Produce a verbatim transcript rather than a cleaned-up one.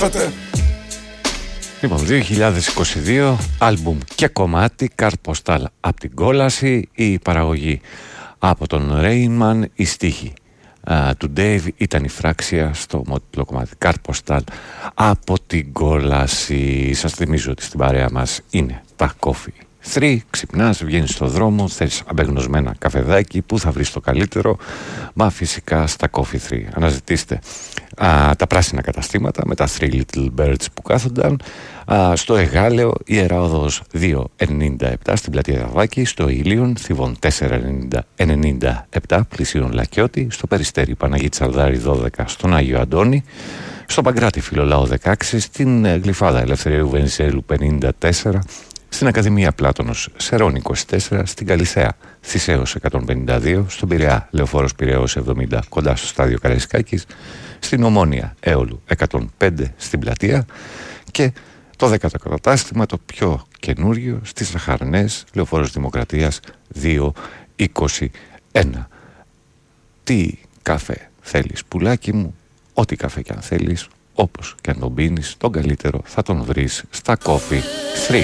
Λοιπόν, δύο χιλιάδες είκοσι δύο, άλμπουμ και κομμάτι, καρτποστάλ από την κόλαση, η παραγωγή από τον Rainman, η στίχη uh, του Dave ήταν η φράξια στο μότιλο κομμάτι, καρτποστάλ από την κόλαση. Σας θυμίζω ότι στην παρέα μας είναι τα Coffee τρία, ξυπνάς, βγαίνεις στο δρόμο, θες απεγνωσμένα καφεδάκι, πού θα βρεις το καλύτερο? Μα φυσικά στα Coffee τρία. Αναζητήστε α, τα πράσινα καταστήματα με τα Three Little Birds που κάθονταν α, στο Εγάλεο, Ιερά Οδός δύο ενενήντα επτά στην πλατεία Δαβάκη, στο Ήλιον, Θηβών τέσσερα ενενήντα επτά, πλησίον Λακιώτη, στο Περιστέρι Παναγίτη Σαρδάρη δώδεκα, στον Άγιο Αντώνη, στο Παγκράτη Φιλολάου δεκαέξι, στην Γλυφάδα Ελευθερίου Βενιζέλου πενήντα τέσσερα, στην Ακαδημία Πλάτωνος Σερών είκοσι τέσσερα, στην Καλιθέα Θησέως εκατόν πενήντα δύο, στον Πειραιά Λεωφόρος Πειραιώς εβδομήντα κοντά στο στάδιο Καραϊσκάκης, στην Ομόνια Έολου εκατόν πέντε στην Πλατεία και το δέκατο κατάστημα, το πιο καινούριο, στις Ζαχαρνές Λεωφόρος Δημοκρατίας δύο είκοσι ένα. Τι καφέ θέλεις πουλάκι μου? Ό,τι καφέ κι αν θέλεις, όπως και αν τον πίνεις, τον καλύτερο θα τον βρεις στα Coffee τρία.